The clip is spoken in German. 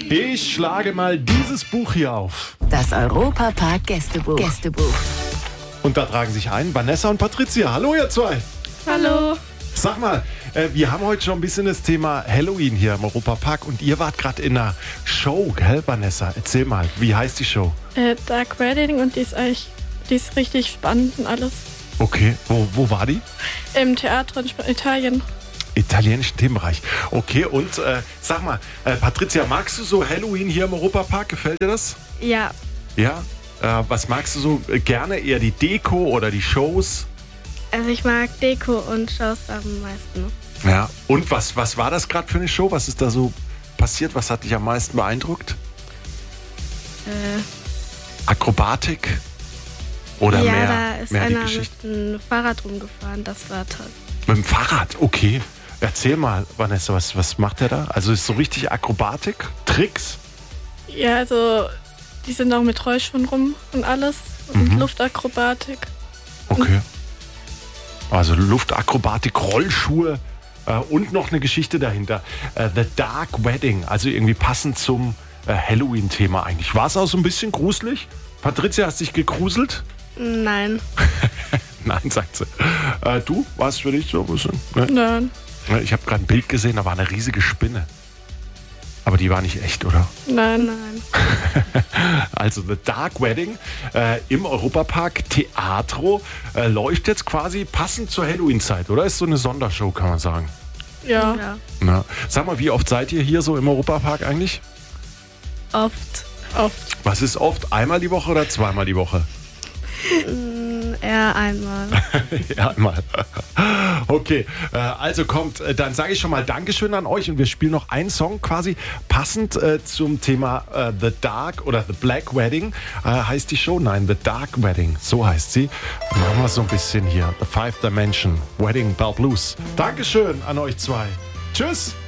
Ich schlage mal dieses Buch hier auf. Das Europa-Park Gästebuch. Und da tragen sich ein Vanessa und Patricia. Hallo ihr zwei. Hallo. Sag mal, wir haben heute schon ein bisschen das Thema Halloween hier im Europa-Park und ihr wart gerade in einer Show, gell Vanessa? Erzähl mal, wie heißt die Show? Dark Wedding, und die ist richtig spannend und alles. Okay, wo war die? Im Theater in Italien. Italienischen Themenbereich. Okay, und sag mal, Patricia, magst du so Halloween hier im Europapark? Gefällt dir das? Ja. Ja? Was magst du so gerne? Eher die Deko oder die Shows? Also ich mag Deko und Shows am meisten. Ja. Und was war das gerade für eine Show? Was ist da so passiert? Was hat dich am meisten beeindruckt? Akrobatik? Oder ja, mehr, da ist mehr die einer Geschichte? mit dem Fahrrad rumgefahren. Das war toll. Mit dem Fahrrad? Okay. Erzähl mal, Vanessa, was macht der da? Also ist so richtig Akrobatik? Tricks? Ja, also die sind auch mit Rollschuhen rum und alles. Und Luftakrobatik. Okay. Also Luftakrobatik, Rollschuhe und noch eine Geschichte dahinter. The Dark Wedding, also irgendwie passend zum Halloween-Thema eigentlich. War es auch so ein bisschen gruselig? Patricia, hast dich gegruselt? Nein. Nein, sagt sie. Du, war es für dich so ein bisschen? Ne? Nein. Ich habe gerade ein Bild gesehen, da war eine riesige Spinne. Aber die war nicht echt, oder? Nein. Also The Dark Wedding im Europapark Teatro läuft jetzt quasi passend zur Halloween-Zeit, oder? Ist so eine Sondershow, kann man sagen. Ja. Na, sag mal, wie oft seid ihr hier so im Europapark eigentlich? Oft. Was ist oft? Einmal die Woche oder zweimal die Woche? Eher einmal. Ja, einmal. Okay, also kommt, dann sage ich schon mal Dankeschön an euch und wir spielen noch einen Song quasi passend zum Thema The Dark oder The Black Wedding. Heißt die Show? Nein, The Dark Wedding, so heißt sie. Machen wir so ein bisschen hier. The Five Dimension Wedding Bell Blues. Dankeschön an euch zwei. Tschüss.